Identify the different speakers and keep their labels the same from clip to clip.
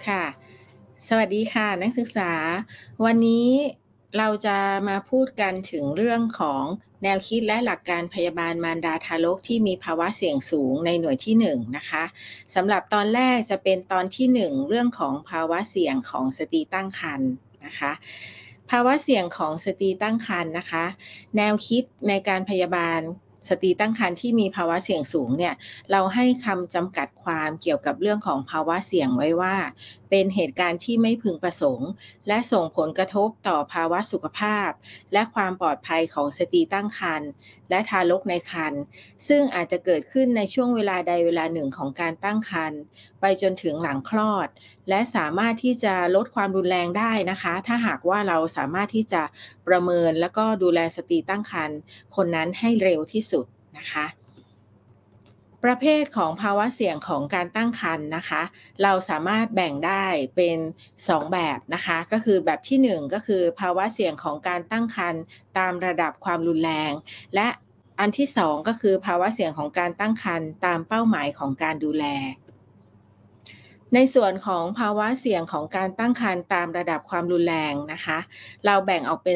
Speaker 1: ค่ะสวัสดีค่ะนักศึกษาวันนี้เราจะมาพูดกันถึงเรื่องของแนวคิดและหลักการพยาบาลมารดาทารกที่มีภาวะเสี่ยงสูงในหน่วยที่1นะคะสำหรับตอนแรกจะเป็นตอนที่1เรื่องของภาวะเสี่ยงของสตรีตั้งครรภ์นะคะภาวะเสี่ยงของสตรีตั้งครรภ์นะคะแนวคิดในการพยาบาลสตรีตั้งครรภ์ที่มีภาวะเสี่ยงสูงเนี่ยเราให้คำจำกัดความเกี่ยวกับเรื่องของภาวะเสี่ยงไว้ว่า เป็นเหตุการณ์ที่ไม่พึงประสงค์และส่งผลกระทบต่อภาวะสุขภาพและความปลอดภัยของสตรีตั้งครรภ์และทารกในครรภ์ซึ่งอาจจะเกิดขึ้นในช่วงเวลาใดเวลาหนึ่งของการตั้งครรภ์ไปจนถึงหลังคลอดและสามารถที่จะลดความรุนแรงได้นะคะถ้าหากว่าเราสามารถที่จะประเมินแล้วก็ดูแลสตรีตั้งครรภ์คนนั้นให้เร็วที่สุดนะคะ ประเภทของภาวะเสี่ยงของการตั้งครรภ์นะคะเราสามารถแบ่งได้เป็น2แบบนะคะก็คือแบบที่1ก็คือภาวะเสี่ยงของการตั้งครรภ์ตามระดับความรุนแรงและอันที่2ก็คือภาวะเสี่ยงของการตั้งครรภ์ตามเป้าหมายของการดูแล ในส่วนของภาวะเสี่ยงของการตั้งครรภ์ตามระดับความรุนแรงนะคะเราแบ่งออกเป็น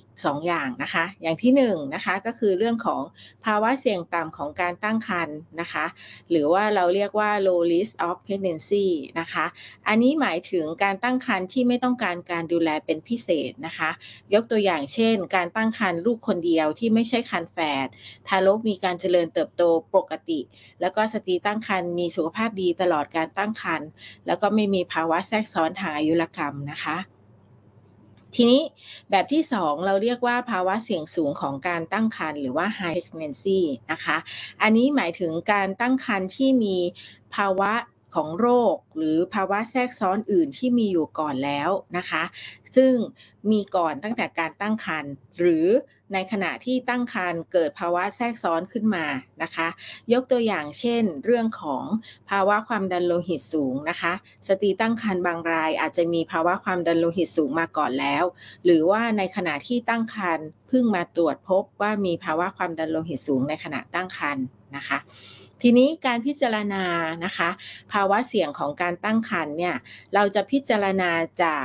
Speaker 1: 2อย่างนะคะอย่างที่1นะคะก็คือเรื่องของภาวะเสี่ยงต่ำของการตั้งครรภ์นะคะหรือว่าเราเรียกว่า low risk of pregnancy นะคะอันนี้หมายถึงการตั้งครรภ์ที่ไม่ต้องการการดูแลเป็นพิเศษนะคะยกตัวอย่างเช่นการตั้งครรภ์ลูกคนเดียวที่ไม่ใช่ครรภ์แฝดทารกมีการเจริญเติบโตปกติแล้วก็สตรีตั้งครรภ์มีสุขภาพดีตลอดการตั้งครรภ์ แล้วก็ไม่มีภาวะแทรกซ้อนทางอายุรกรรมนะคะทีนี้แบบที่2เราเรียกว่าภาวะเสี่ยงสูงของการตั้งครรภ์หรือว่า high pregnancy นะคะอันนี้หมายถึงการตั้งครรภ์ที่มีภาวะของโรคหรือภาวะแทรกซ้อนอื่นที่มีอยู่ก่อนแล้วนะคะซึ่งมีก่อนตั้งแต่การตั้งครรภ์หรือในขณะที่ตั้งครรภ์เกิดภาวะแทรกซ้อนขึ้นมานะคะยกตัวอย่างเช่นเรื่องของภาวะความดันโลหิตสูงนะคะสตรีตั้งครรภ์บางรายอาจจะมีภาวะความดันโลหิตสูงมาก่อนแล้วหรือว่าในขณะที่ตั้งครรภ์เพิ่งมาตรวจพบว่ามีภาวะความดันโลหิตสูงในขณะตั้งครรภ์นะคะทีนี้การพิจารณานะคะภาวะเสี่ยงของการตั้งครรภ์เนี่ยเราจะพิจารณาจาก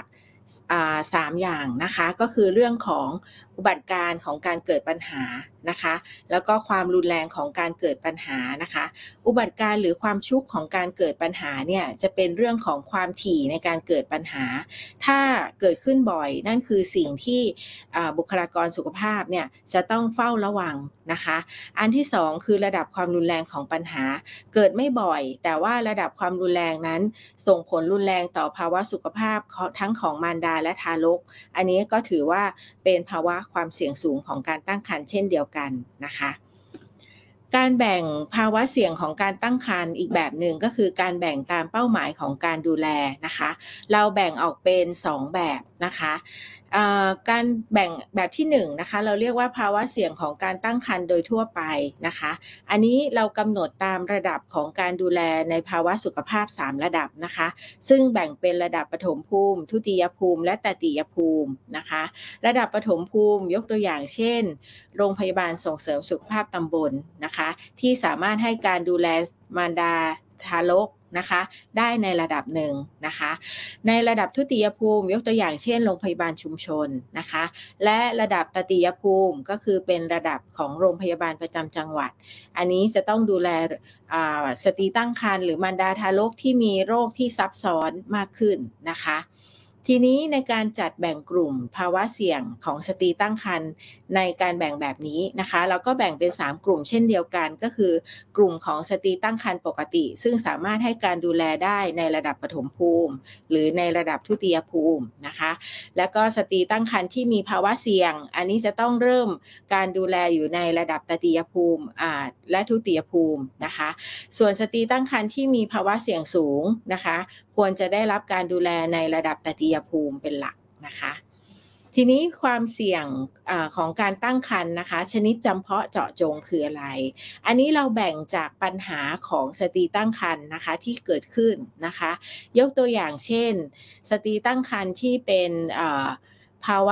Speaker 1: 3อย่างนะคะก็คือเรื่องของอุบัติการณ์ของการเกิดปัญหานะคะแล้วก็ความรุนแรงของการเกิดปัญหานะคะอุบัติการณ์หรือความชุกของการเกิดปัญหาเนี่ยจะเป็นเรื่องของความถี่ในการเกิดปัญหาถ้าเกิดขึ้นบ่อยนั่นคือสิ่งที่บุคลากรสุขภาพเนี่ยจะต้องเฝ้าระวังนะคะอันที่2คือระดับความรุนแรงของปัญหาเกิดไม่บ่อยแต่ว่าระดับความรุนแรงนั้นส่งผลรุนแรงต่อภาวะสุขภาพทั้งของมารดาและทารกอันนี้ก็ถือว่าเป็นภาวะความเสี่ยงสูงของการตั้งครรภ์เช่นเดียวกันนะคะการแบ่งภาวะเสี่ยงของการตั้งครรภ์อีกแบบหนึ่งก็คือการแบ่งตามเป้าหมายของการดูแลนะคะเราแบ่งออกเป็น2แบบนะคะการแบ่งแบบที่1นะคะเราเรียกว่าภาวะเสี่ยงของการตั้งครรภ์โดยทั่วไปนะคะอันนี้เรากำหนดตามระดับของการดูแลในภาวะสุขภาพ3ระดับนะคะซึ่งแบ่งเป็นระดับปฐมภูมิทุติยภูมิและตติยภูมินะคะระดับปฐมภูมิยกตัวอย่างเช่นโรงพยาบาลส่งเสริมสุขภาพตำบลนะคะที่สามารถให้การดูแลมารดาทารกนะคะได้ในระดับหนึ่งนะคะในระดับทุติยภูมิยกตัวอย่างเช่นโรงพยาบาลชุมชนนะคะและระดับตติยภูมิก็คือเป็นระดับของโรงพยาบาลประจำจังหวัดอันนี้จะต้องดูแลสตรีตั้งครรภ์หรือมารดาทารกที่มีโรคที่ซับซ้อนมากขึ้นนะคะทีนี้ในการจัดแบ่งกลุ่มภาวะเสี่ยงของสตรีตั้งครรภ์ในการแบ่งแบบนี้นะคะเราก็แบ่งเป็น3กลุ่มเช่นเดียวกันก็คือกลุ่มของสตรีตั้งครรภ์ปกติซึ่งสามารถให้การดูแลได้ในระดับปฐมภูมิหรือในระดับทุติยภูมินะคะแล้วก็สตรีตั้งครรภ์ที่มีภาวะเสี่ยงอันนี้จะต้องเริ่มการดูแลอยู่ในระดับตติยภูมิและทุติยภูมินะคะส่วนสตรีตั้งครรภ์ที่มีภาวะเสี่ยงสูงนะคะควรจะได้รับการดูแลในระดับตติยภูมิเป็นหลักนะคะทีนี้ความเสี่ยงของการตั้งครรภ์นะคะชนิดจำเพาะเจาะจงคืออะไรอันนี้เราแบ่งจากปัญหาของสตรีตั้งครรภ์นะคะที่เกิดขึ้นนะคะยกตัวอย่างเช่นสตรีตั้งครรภ์ที่เป็นภาวะ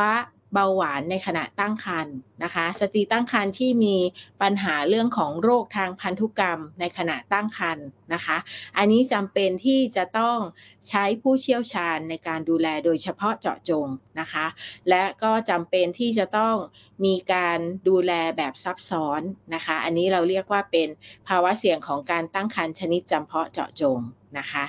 Speaker 1: เบาหวานในขณะตั้งครรภ์นะคะสตรีตั้งครรภ์ที่มีปัญหาเรื่องของโรคทางพันธุกรรมในขณะตั้งครรภ์นะคะอันนี้จำเป็นที่จะต้องใช้ผู้เชี่ยวชาญในการดูแลโดยเฉพาะเจาะจงนะคะและก็จำเป็นที่จะต้องมีการดูแลแบบซับซ้อนนะคะอันนี้เราเรียกว่าเป็นภาวะเสี่ยงของการตั้งครรภ์ชนิดจำเพาะเจาะจงนะคะ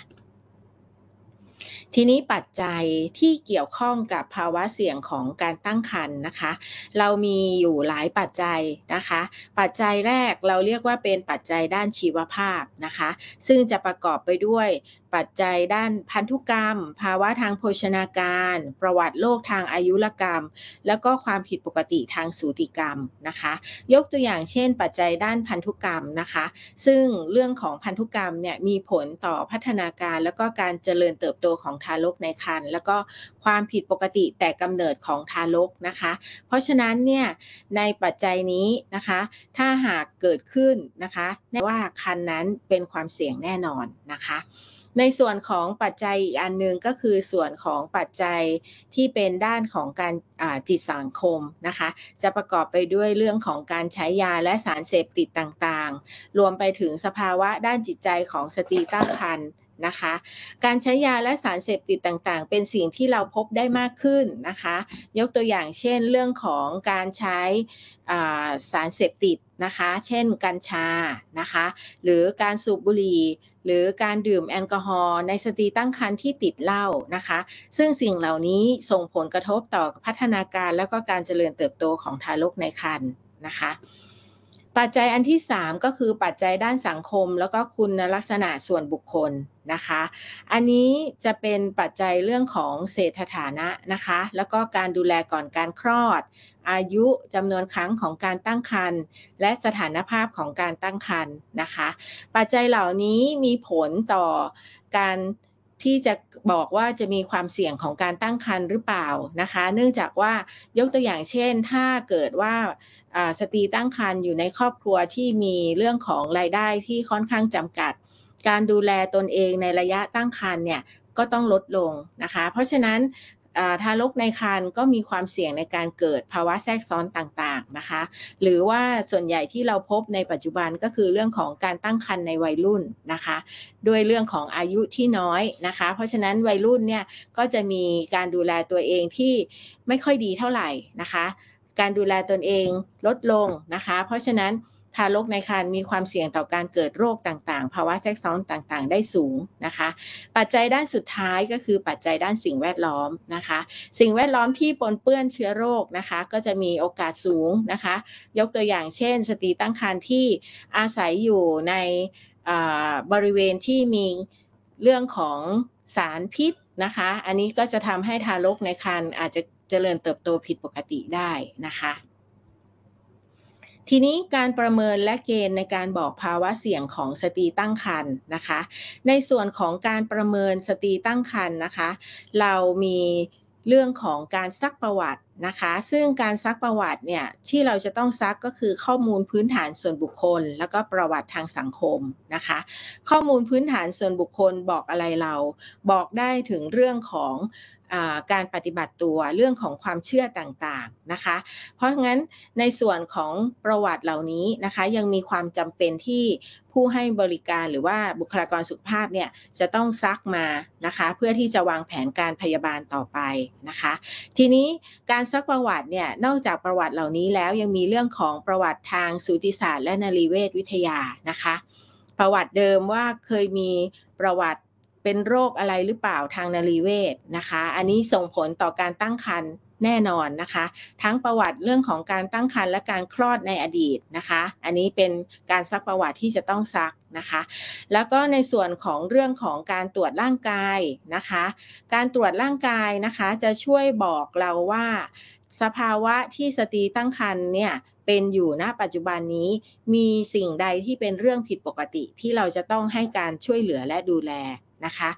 Speaker 1: ทีนี้ปัจจัยที่เกี่ยวข้องกับภาวะเสี่ยงของการตั้งครรภ์นะคะเรามีอยู่หลายปัจจัยนะคะปัจจัยแรกเราเรียกว่าเป็นปัจจัยด้านชีวภาพนะคะซึ่งจะประกอบไปด้วยปัจจัยด้านพันธุกรรมภาวะทางโภชนาการประวัติโรคทางอายุรกรรมแล้วก็ความผิดปกติทางสูติกรรมนะคะยกตัวอย่างเช่นปัจจัยด้านพันธุกรรมนะคะซึ่งเรื่องของพันธุกรรมเนี่ยมีผลต่อพัฒนาการแล้วก็การเจริญเติบโตของทารกในครรภ์แล้วก็ความผิดปกติแต่กำเนิดของทารกนะคะเพราะฉะนั้นเนี่ยในปัจจัยนี้นะคะถ้าหากเกิดขึ้นนะคะแน่ว่าครรภ์นั้นเป็นความเสี่ยงแน่นอนนะคะในส่วนของปัจจัยอีกอันนึงก็คือส่วนของปัจจัยที่เป็นด้านของการจิตสังคมนะคะจะประกอบไปด้วยเรื่องของการใช้ยาและสารเสพติดต่างๆรวมไปถึงสภาวะด้านจิตใจของสตรีตั้งครรภ์นะคะการใช้ยาและสารเสพติดต่างๆเป็นสิ่งที่เราพบได้มากขึ้นนะคะยกตัวอย่างเช่นเรื่องของการใช้สารเสพติดนะคะเช่นกัญชานะคะหรือการสูบบุหรี่หรือการดื่มแอลกอฮอล์ในสตรีตั้งครรภ์ที่ติดเหล้านะคะซึ่งสิ่งเหล่านี้ส่งผลกระทบต่อพัฒนาการและก็การเจริญเติบโตของทารกในครรภ์นะคะปัจจัยอันที่3ก็คือปัจจัยด้านสังคมแล้วก็คุณลักษณะส่วนบุคคลนะคะอันนี้จะเป็นปัจจัยเรื่องของเศรษฐฐานะนะคะแล้วก็การดูแลก่อนการคลอดอายุจำนวนครั้งของการตั้งครรภ์และสถานภาพของการตั้งครรภ์นะคะปัจจัยเหล่านี้มีผลต่อการที่จะบอกว่าจะมีความเสี่ยงของการตั้งครรภ์หรือเปล่านะคะเนื่องจากว่ายกตัวอย่างเช่นถ้าเกิดว่าสตรีตั้งครรภ์อยู่ในครอบครัวที่มีเรื่องของรายได้ที่ค่อนข้างจำกัดการดูแลตนเองในระยะตั้งครรภ์เนี่ยก็ต้องลดลงนะคะเพราะฉะนั้นทารกในครรภ์ก็มีความเสี่ยงในการเกิดภาวะแทรกซ้อนต่างๆนะคะหรือว่าส่วนใหญ่ที่เราพบในปัจจุบันก็คือเรื่องของการตั้งครรภ์ในวัยรุ่นนะคะด้วยเรื่องของอายุที่น้อยนะคะเพราะฉะนั้นวัยรุ่นเนี่ยก็จะมีการดูแลตัวเองที่ไม่ค่อยดีเท่าไหร่นะคะการดูแลตนเองลดลงนะคะเพราะฉะนั้นทารกในครรภ์มีความเสี่ยงต่อการเกิดโรคต่างๆภาวะแทรกซ้อนต่างๆได้สูงนะคะปัจจัยด้านสุดท้ายก็คือปัจจัยด้านสิ่งแวดล้อมนะคะสิ่งแวดล้อมที่ปนเปื้อนเชื้อโรคนะคะก็จะมีโอกาสสูงนะคะยกตัวอย่างเช่นสตรีตั้งครรภ์ที่อาศัยอยู่ในบริเวณที่มีเรื่องของสารพิษนะคะอันนี้ก็จะทำให้ทารกในครรภ์อาจจะเจริญเติบโตผิดปกติได้นะคะทีนี้การประเมินและเกณฑ์ในการบอกภาวะเสี่ยงของสตรีตั้งครรภ์นะคะในส่วนของการประเมินสตรีตั้งครรภ์นะคะเรามีเรื่องของการซักประวัตินะคะซึ่งการซักประวัติเนี่ยที่เราจะต้องซักก็คือข้อมูลพื้นฐานส่วนบุคคลแล้วก็ประวัติทางสังคมนะคะข้อมูลพื้นฐานส่วนบุคคลบอกอะไรเราบอกได้ถึงเรื่องของการปฏิบัติตัวเรื่องของความเชื่อต่างๆนะคะเพราะงั้นในส่วนของประวัติเหล่านี้นะคะยังมีความจำเป็นที่ผู้ให้บริการหรือว่าบุคลากรสุขภาพเนี่ยจะต้องซักมานะคะเพื่อที่จะวางแผนการพยาบาลต่อไปนะคะทีนี้การซักประวัติเนี่ยนอกจากประวัติเหล่านี้แล้วยังมีเรื่องของประวัติทางสูติศาสตร์และนรีเวชวิทยานะคะประวัติเดิมว่าเคยมีประวัติเป็นโรคอะไรหรือเปล่าทางนรีเวชนะคะอันนี้ส่งผลต่อการตั้งครรภ์แน่นอนนะคะทั้งประวัติเรื่องของการตั้งครรภ์และการคลอดในอดีตนะคะอันนี้เป็นการซักประวัติที่จะต้องซักนะคะแล้วก็ในส่วนของเรื่องของการตรวจร่างกายนะคะการตรวจร่างกายนะคะจะช่วยบอกเราว่าสภาวะที่สตรีตั้งครรภ์เนี่ยเป็นอยู่ณปัจจุบันนี้มีสิ่งใดที่เป็นเรื่องผิดปกติที่เราจะต้องให้การช่วยเหลือและดูแลนะคะ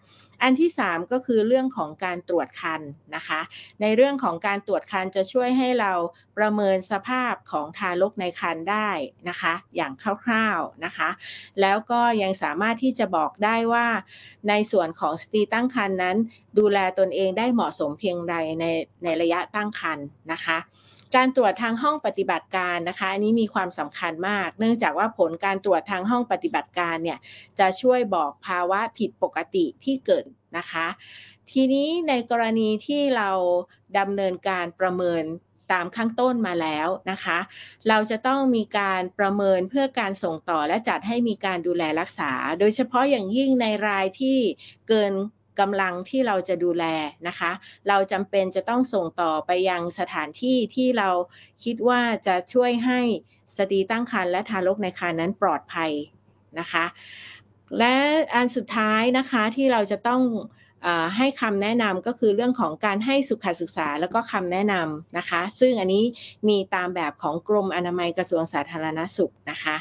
Speaker 1: อันที่3ก็คือเรื่องของการตรวจครรภ์นะคะในเรื่องของการตรวจครรภ์จะช่วยให้เราประเมินสภาพของทารกในครรภ์ได้นะคะอย่างคร่าวๆนะคะแล้วก็ยังสามารถที่จะบอกได้ว่าในส่วนของสตรีตั้งครรภ์นั้นดูแลตนเองได้เหมาะสมเพียงใดในระยะตั้งครรภ์นะคะการตรวจทางห้องปฏิบัติการนะคะอันนี้มีความสำคัญมากเนื่องจากว่าผลการตรวจทางห้องปฏิบัติการเนี่ยจะช่วยบอกภาวะผิดปกติที่เกิดนะคะทีนี้ในกรณีที่เราดำเนินการประเมินตามข้างต้นมาแล้วนะคะเราจะต้องมีการประเมินเพื่อการส่งต่อและจัดให้มีการดูแลรักษาโดยเฉพาะอย่างยิ่งในรายที่เกินกำลังที่เราจะดูแลนะคะเราจำเป็นจะต้องส่งต่อไปยังสถานที่ที่เราคิดว่าจะช่วยให้สตรีตั้งครรภ์และทารกในครรภ์นั้นปลอดภัยนะคะและอันสุดท้ายนะคะที่เราจะต้องให้คำแนะนำก็คือเรื่องของการให้สุขศึกษาแล้วก็คำแนะนำนะคะซึ่งอันนี้มีตามแบบของกรมอนามัยกระทรวงสาธารณสุขนะคะ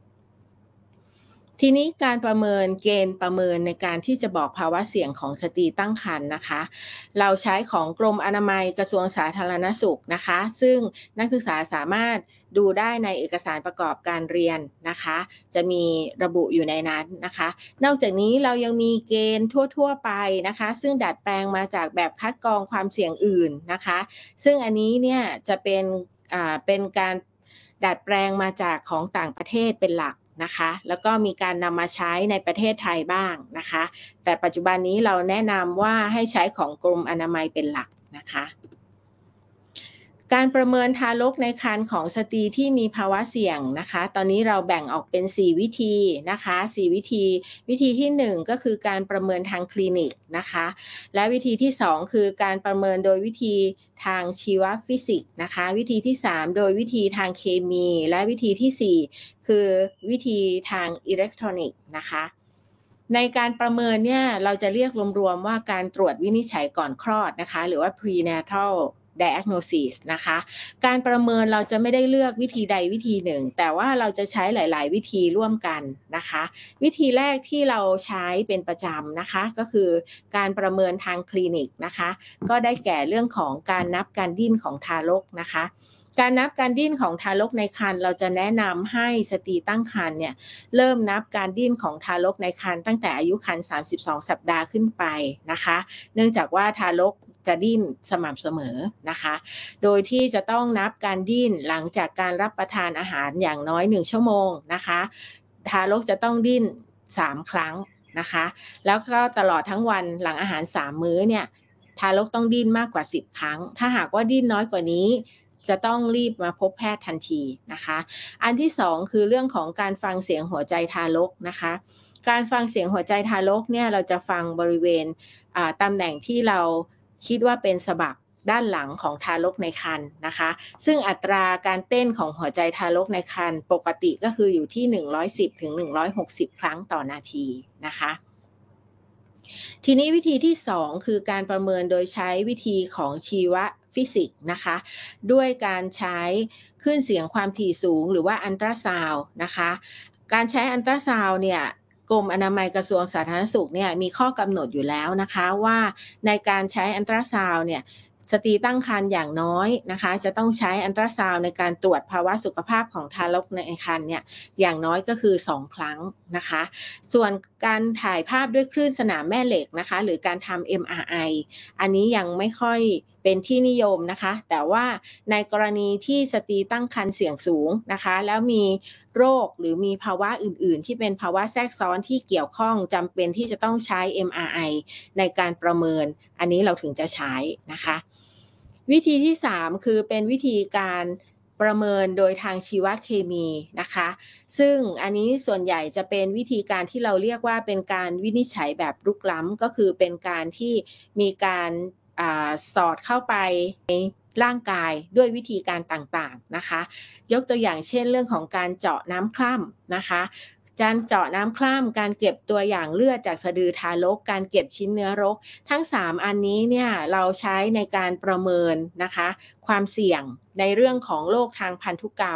Speaker 1: ทีนี้การประเมินเกณฑ์ประเมินในการที่จะบอกภาวะเสี่ยงของสตรีตั้งครรภ์นะคะเราใช้ของกรมอนามัยกระทรวงสาธารณสุขนะคะซึ่งนักศึกษาสามารถดูได้ในเอกสารประกอบการเรียนนะคะจะมีระบุอยู่ในนั้นนะคะนอกจากนี้เรายังมีเกณฑ์ทั่วๆไปนะคะซึ่งดัดแปลงมาจากแบบคัดกรองความเสี่ยงอื่นนะคะซึ่งอันนี้เนี่ยจะเป็นการดัดแปลงมาจากของต่างประเทศเป็นหลักนะคะแล้วก็มีการนำมาใช้ในประเทศไทยบ้างนะคะแต่ปัจจุบันนี้เราแนะนำว่าให้ใช้ของกรมอนามัยเป็นหลักนะคะการประเมินทารกในครรภ์ของสตรีที่มีภาวะเสี่ยงนะคะตอนนี้เราแบ่งออกเป็น4วิธีนะคะ4วิธีที่1ก็คือการประเมินทางคลินิกนะคะและวิธีที่2คือการประเมินโดยวิธีทางชีวฟิสิกส์นะคะวิธีที่3โดยวิธีทางเคมีและวิธีที่4คือวิธีทางอิเล็กทรอนิกส์นะคะในการประเมินเนี่ยเราจะเรียกรวมๆว่าการตรวจวินิจฉัยก่อนคลอดนะคะหรือว่า prenatal diagnosis นะคะการประเมินเราจะไม่ได้เลือกวิธีใดวิธีหนึ่งแต่ว่าเราจะใช้หลายๆวิธีร่วมกันนะคะวิธีแรกที่เราใช้เป็นประจำนะคะก็คือการประเมินทางคลินิกนะคะก็ได้แก่เรื่องของการนับการดิ้นของทารกนะคะการนับการดิ้นของทารกในครรภ์เราจะแนะนำให้สตรีตั้งครรภ์เนี่ยเริ่มนับการดิ้นของทารกในครรภ์ตั้งแต่อายุครรภ์32สัปดาห์ขึ้นไปนะคะเนื่องจากว่าทารกจะดิ้นสม่ำเสมอนะคะโดยที่จะต้องนับการดิ้นหลังจากการรับประทานอาหารอย่างน้อย1ชั่วโมงนะคะทารกจะต้องดิ้น3ครั้งนะคะแล้วก็ตลอดทั้งวันหลังอาหาร3มื้อเนี่ยทารกต้องดิ้นมากกว่า10ครั้งถ้าหากว่าดิ้นน้อยกว่านี้จะต้องรีบมาพบแพทย์ทันทีนะคะอันที่2คือเรื่องของการฟังเสียงหัวใจทารกนะคะการฟังเสียงหัวใจทารกเนี่ยเราจะฟังบริเวณตำแหน่งที่เราคิดว่าเป็นสะบักด้านหลังของทารกในครรภ์นะคะซึ่งอัตราการเต้นของหัวใจทารกในครรภ์ปกติก็คืออยู่ที่110ถึง160ครั้งต่อนาทีนะคะทีนี้วิธีที่2คือการประเมินโดยใช้วิธีของชีวฟิสิกส์นะคะด้วยการใช้คลื่นเสียงความถี่สูงหรือว่าอัลตราซาวด์นะคะการใช้อัลตราซาวด์เนี่ยกรมอนามัยกระทรวงสาธารณสุขเนี่ยมีข้อกำหนดอยู่แล้วนะคะว่าในการใช้อัลตราซาวด์เนี่ยสตรีตั้งครรภ์อย่างน้อยนะคะจะต้องใช้อัลตราซาวด์ในการตรวจภาวะสุขภาพของทารกในครรภ์เนี่ยอย่างน้อยก็คือ2ครั้งนะคะส่วนการถ่ายภาพด้วยคลื่นสนามแม่เหล็กนะคะหรือการทำ MRI อันนี้ยังไม่ค่อยเป็นที่นิยมนะคะแต่ว่าในกรณีที่สตรีตั้งครรภ์เสี่ยงสูงนะคะแล้วมีโรคหรือมีภาวะอื่นๆที่เป็นภาวะแทรกซ้อนที่เกี่ยวข้องจำเป็นที่จะต้องใช้ MRI ในการประเมินอันนี้เราถึงจะใช้นะคะวิธีที่3คือเป็นวิธีการประเมินโดยทางชีวเคมีนะคะซึ่งอันนี้ส่วนใหญ่จะเป็นวิธีการที่เราเรียกว่าเป็นการวินิจฉัยแบบรุกล้ำก็คือเป็นการที่มีการสอดเข้าไปในร่างกายด้วยวิธีการต่างๆนะคะยกตัวอย่างเช่นเรื่องของการเจาะน้ำคร่ำนะคะการเจาะน้ำคร่ำการเก็บตัวอย่างเลือดจากสะดือทารกการเก็บชิ้นเนื้อรกทั้ง3อันนี้เนี่ยเราใช้ในการประเมินนะคะความเสี่ยงในเรื่องของโรคทางพันธุกรรม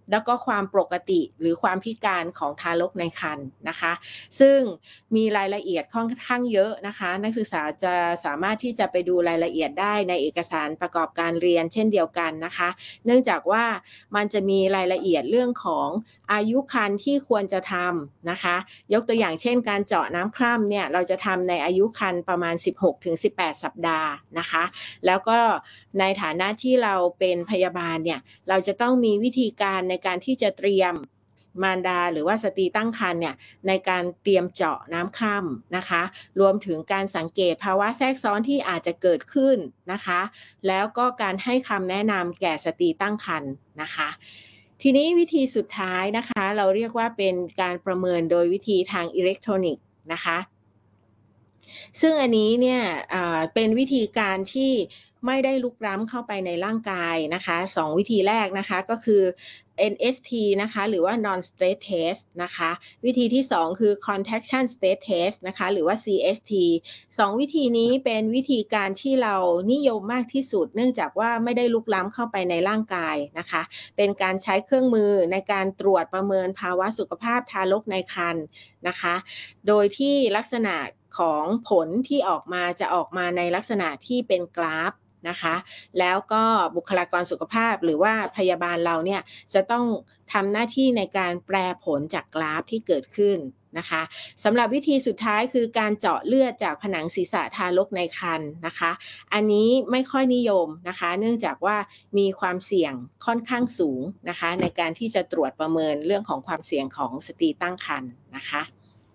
Speaker 1: แล้วก็ความปกติหรือความพิการของทารกในครรภ์นะคะซึ่งมีรายละเอียดค่อนข้างเยอะนะคะนักศึกษาจะสามารถที่จะไปดูรายละเอียดได้ในเอกสารประกอบการเรียนเช่นเดียวกันนะคะเนื่องจากว่ามันจะมีรายละเอียดเรื่องของอายุครรภ์ที่ควรจะทำนะคะยกตัวอย่างเช่นการเจาะน้ำคร่ำเนี่ยเราจะทำในอายุครรภ์ประมาณ 16-18 สัปดาห์นะคะแล้วก็ในฐานะที่เราเป็นพยาบาลเนี่ยเราจะต้องมีวิธีการในการที่จะเตรียมมารดาหรือว่าสตรีตั้งครรภ์เนี่ยในการเตรียมเจาะน้ำคร่ำนะคะรวมถึงการสังเกตภาวะแทรกซ้อนที่อาจจะเกิดขึ้นนะคะแล้วก็การให้คำแนะนำแก่สตรีตั้งครรภ์นะคะทีนี้วิธีสุดท้ายนะคะเราเรียกว่าเป็นการประเมินโดยวิธีทางอิเล็กทรอนิกส์นะคะซึ่งอันนี้เนี่ยเป็นวิธีการที่ไม่ได้ลุกล้ำเข้าไปในร่างกายนะคะ2วิธีแรกนะคะก็คือ NST นะคะหรือว่า non stress test นะคะวิธีที่2คือ contraction stress test นะคะหรือว่า CST 2วิธีนี้เป็นวิธีการที่เรานิยมมากที่สุดเนื่องจากว่าไม่ได้ลุกล้ำเข้าไปในร่างกายนะคะเป็นการใช้เครื่องมือในการตรวจประเมินภาวะสุขภาพทารกในครรภ์นะคะโดยที่ลักษณะของผลที่ออกมาจะออกมาในลักษณะที่เป็นกราฟนะคะแล้วก็บุคลากรสุขภาพหรือว่าพยาบาลเราเนี่ยจะต้องทำหน้าที่ในการแปลผลจากกราฟที่เกิดขึ้นนะคะสำหรับวิธีสุดท้ายคือการเจาะเลือดจากผนังศีรษะทารกในครรภ์นะคะอันนี้ไม่ค่อยนิยมนะคะเนื่องจากว่ามีความเสี่ยงค่อนข้างสูงนะคะในการที่จะตรวจประเมินเรื่องของความเสี่ยงของสตรีตั้งครรภ์นะคะ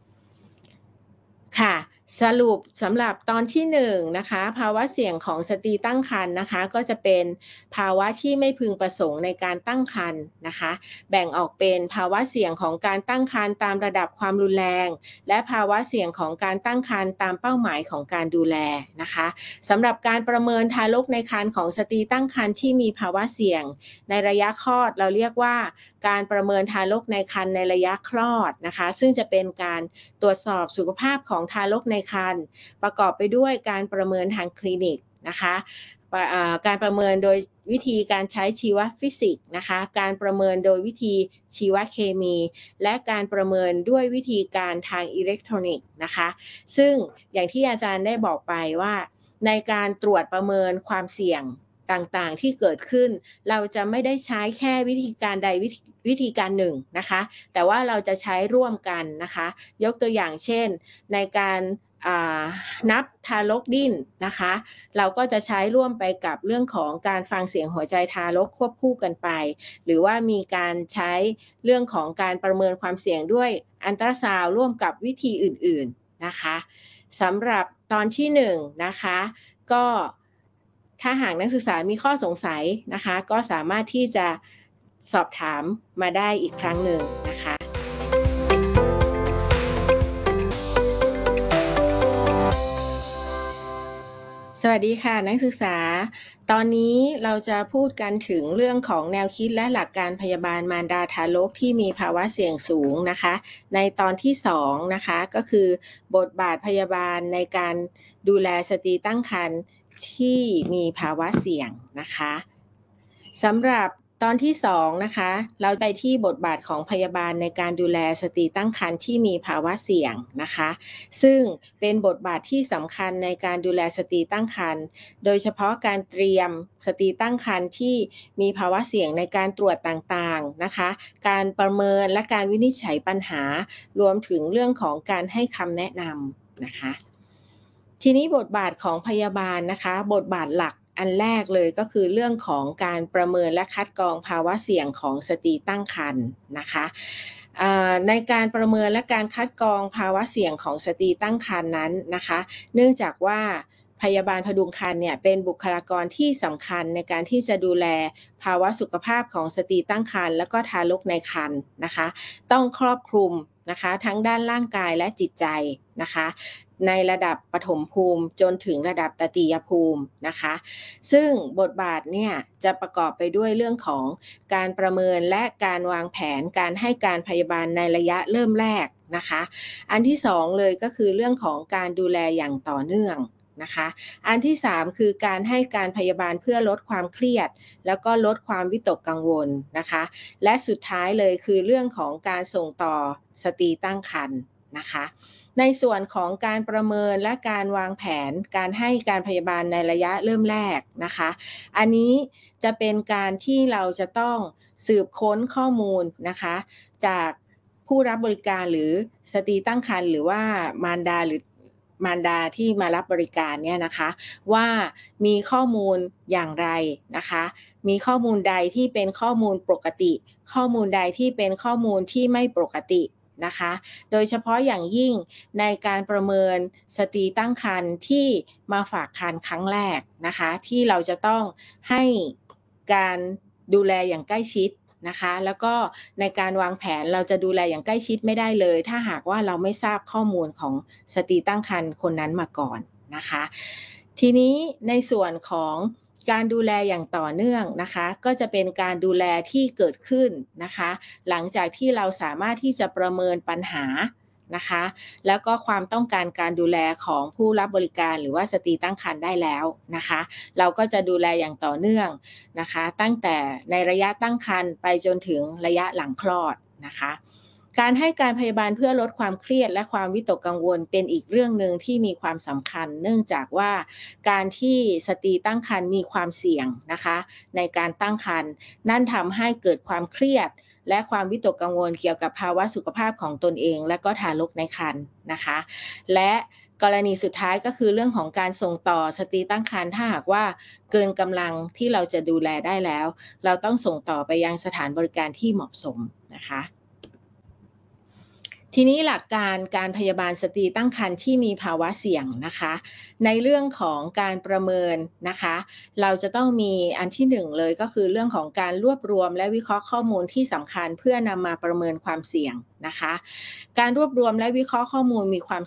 Speaker 1: ค่ะสรุปสำหรับตอนที่1นะคะภาวะเสี่ยงของสตรีตั้งครรภ์นะคะก็จะเป็นภาวะที่ไม่พึงประสงค์ในการตั้งครรภ์นะคะแบ่งออกเป็นภาวะเสี่ยงของการตั้งครรภ์ตามระดับความรุนแรงและภาวะเสี่ยงของการตั้งครรภ์ตามเป้าหมายของการดูแลนะคะสำหรับการประเมินทารกในครรภ์ของสตรีตั้งครรภ์ที่มีภาวะเสี่ยงในระยะคลอดเราเรียกว่าการประเมินทารกในครรภ์ในระยะคลอดนะคะซึ่งจะเป็นการตรวจสอบสุขภาพของทารกในครรภ์ประกอบไปด้วยการประเมินทางคลินิกนะคะการประเมินโดยวิธีการใช้ชีวฟิสิกส์นะคะการประเมินโดยวิธีชีวเคมีและการประเมินด้วยวิธีการทางอิเล็กทรอนิกส์นะคะซึ่งอย่างที่อาจารย์ได้บอกไปว่าในการตรวจประเมินความเสี่ยงต่างๆที่เกิดขึ้นเราจะไม่ได้ใช้แค่วิธีการใดวิธีการหนึ่งนะคะแต่ว่าเราจะใช้ร่วมกันนะคะยกตัวอย่างเช่นในการนับทารกดิ้นนะคะเราก็จะใช้ร่วมไปกับเรื่องของการฟังเสียงหัวใจทารกควบคู่กันไปหรือว่ามีการใช้เรื่องของการประเมินความเสี่ยงด้วยอัลตราซาวด์ร่วมกับวิธีอื่นๆนะคะสำหรับตอนที่1นะคะก็ถ้าหากนักศึกษามีข้อสงสัยนะคะก็สามารถที่จะสอบถามมาได้อีกครั้งหนึ่งนะคะ สวัสดีค่ะนักศึกษาตอนนี้เราจะพูดกันถึงเรื่องของแนวคิดและหลักการพยาบาลมารดาทารกที่มีภาวะเสี่ยงสูงนะคะในตอนที่2นะคะก็คือบทบาทพยาบาลในการดูแลสตรีตั้งครรภ์ที่มีภาวะเสี่ยงนะคะสำหรับตอนที่2นะคะเราไปที่บทบาทของพยาบาลในการดูแลสตรีตั้งครรภ์ที่มีภาวะเสี่ยงนะคะซึ่งเป็นบทบาทที่สำคัญในการดูแลสตรีตั้งครรภ์โดยเฉพาะการเตรียมสตรีตั้งครรภ์ที่มีภาวะเสี่ยงในการตรวจต่างๆนะคะการประเมินและการวินิจฉัยปัญหารวมถึงเรื่องของการให้คำแนะนำนะคะทีนี้บทบาทของพยาบาลนะคะบทบาทหลักอันแรกเลยก็คือเรื่องของการประเมินและคัดกรองภาวะเสี่ยงของสตรีตั้งครรภ์นะคะในการประเมินและการคัดกรองภาวะเสี่ยงของสตรีตั้งครรภ์นั้นนะคะเนื่องจากว่าพยาบาลพดุงครรภ์เนี่ยเป็นบุคลากรที่สำคัญในการที่จะดูแลภาวะสุขภาพของสตรีตั้งครรภ์และก็ทารกในครรภ์นะคะต้องครอบคลุมนะคะทั้งด้านร่างกายและจิตใจนะคะในระดับปฐมภูมิจนถึงระดับตตียภูมินะคะซึ่งบทบาทเนี่ยจะประกอบไปด้วยเรื่องของการประเมินและการวางแผนการให้การพยาบาลในระยะเริ่มแรกนะคะอันที่2เลยก็คือเรื่องของการดูแลอย่างต่อเนื่องนะคะอันที่3คือการให้การพยาบาลเพื่อลดความเครียดแล้วก็ลดความวิตกกังวลนะคะและสุดท้ายเลยคือเรื่องของการส่งต่อสตรีตั้งครรภ์นะคะในส่วนของการประเมินและการวางแผนการให้การพยาบาลในระยะเริ่มแรกนะคะอันนี้จะเป็นการที่เราจะต้องสืบค้นข้อมูลนะคะจากผู้รับบริการหรือสตรีตั้งครรภ์หรือว่ามารดาหรือมารดาที่มารับบริการเนี่ยนะคะว่ามีข้อมูลอย่างไรนะคะมีข้อมูลใดที่เป็นข้อมูลปกติข้อมูลใดที่เป็นข้อมูลที่ไม่ปกตินะคะโดยเฉพาะอย่างยิ่งในการประเมินสตรีตั้งครรภ์ที่มาฝากครรภ์ครั้งแรกนะคะที่เราจะต้องให้การดูแลอย่างใกล้ชิดนะคะแล้วก็ในการวางแผนเราจะดูแลอย่างใกล้ชิดไม่ได้เลยถ้าหากว่าเราไม่ทราบข้อมูลของสตรีตั้งครรภ์คนนั้นมาก่อนนะคะทีนี้ในส่วนของการดูแลอย่างต่อเนื่องนะคะก็จะเป็นการดูแลที่เกิดขึ้นนะคะหลังจากที่เราสามารถที่จะประเมินปัญหานะคะแล้วก็ความต้องการการดูแลของผู้รับบริการหรือว่าสตรีตั้งครรภ์ได้แล้วนะคะเราก็จะดูแลอย่างต่อเนื่องนะคะตั้งแต่ในระยะตั้งครรภ์ไปจนถึงระยะหลังคลอดนะคะการให้การพยาบาลเพื่อลดความเครียดและความวิตกกังวลเป็นอีกเรื่องหนึ่งที่มีความสำคัญเนื่องจากว่าการที่สตรีตั้งครรภ์มีความเสี่ยงนะคะในการตั้งครรภ์นั่นทำให้เกิดความเครียดและความวิตกกังวลเกี่ยวกับภาวะสุขภาพของตนเองและก็ทารกในครรภ์นะคะและกรณีสุดท้ายก็คือเรื่องของการส่งต่อสตรีตั้งครรภ์ถ้าหากว่าเกินกำลังที่เราจะดูแลได้แล้วเราต้องส่งต่อไปยังสถานบริการที่เหมาะสมนะคะทีนี้หลักการการพยาบาลสตรีตั้งครรภ์ที่มีภาวะเสี่ยงนะคะในเรื่องของการประเมินนะคะเราจะต้องมีอันที่1เลยก็คือเรื่องของการรวบรวมและวิเคราะห์ข้อมูลที่สำคัญเพื่อนำมาประเมินความเสี่ยงนะคะการรวบรวมและวิเคราะห์ข้อมูลมีความ